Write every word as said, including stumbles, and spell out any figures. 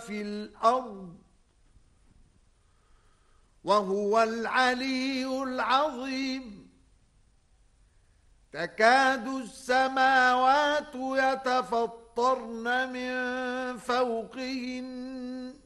في الأرض وهو العلي العظيم. تكاد السماوات يتفطرن من فوقهن